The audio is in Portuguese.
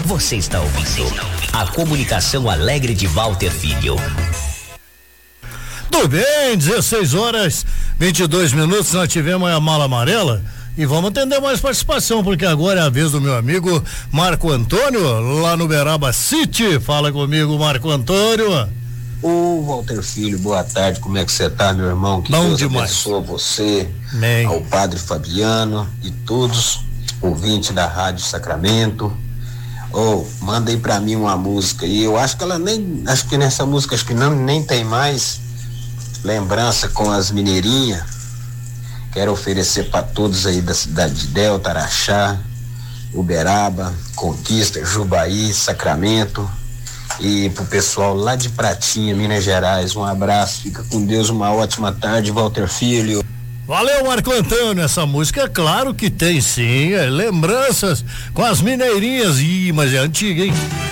Você está ouvindo a comunicação alegre de Walter Filho. Tudo bem, 16h22, nós tivemos a mala amarela e vamos atender mais participação, porque agora é a vez do meu amigo Marco Antônio, lá no Uberaba City. Fala comigo, Marco Antônio. Ô Walter Filho, boa tarde, como é que você tá, meu irmão? Que Bom Deus demais. abençoe você, Amém. Ao padre Fabiano e todos ouvintes da Rádio Sacramento. Manda aí pra mim uma música, e eu acho que acho que nessa música, nem tem mais lembrança com as mineirinhas. Quero oferecer para todos aí da cidade de Delta, Araxá, Uberaba, Conquista, Jubaí, Sacramento, e pro pessoal lá de Pratinha, Minas Gerais, um abraço, fica com Deus, uma ótima tarde, Walter Filho. Valeu, Marco Antônio. Essa música, é claro que tem sim, lembranças com as mineirinhas. Mas é antiga, hein?